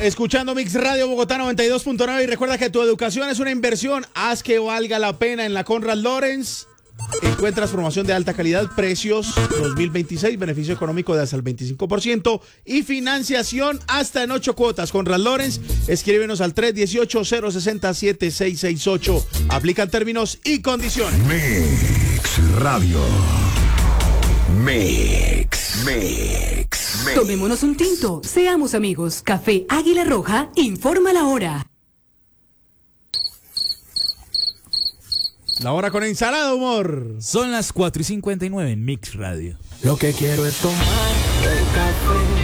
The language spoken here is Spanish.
Escuchando Mix Radio Bogotá 92.9 y recuerda que tu educación es una inversión. Haz que valga la pena en la Conrad Lorenz. Encuentras formación de alta calidad, precios 2026, beneficio económico de hasta el 25% y financiación hasta en 8 cuotas. Conrad Lorenz, escríbenos al 318-067-668. Aplican términos y condiciones. Mix Radio. Mix. Tomémonos un tinto, seamos amigos. Café Águila Roja informa la hora. La hora con ensalada, humor. Son las 4:59 en Mix Radio. Lo que quiero es tomar el café.